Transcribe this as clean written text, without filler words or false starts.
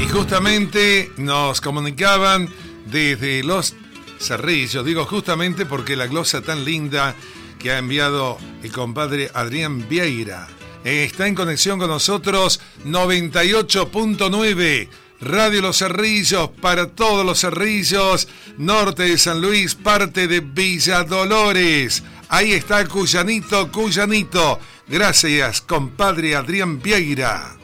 justamente nos comunicaban desde Los Cerrillos, digo justamente porque la glosa tan linda que ha enviado el compadre Adrián Vieira está en conexión con nosotros. 98.9 Radio Los Cerrillos para todos los Cerrillos, norte de San Luis, parte de Villa Dolores. Ahí está Cuyanito. Gracias, compadre Adrián Vieira.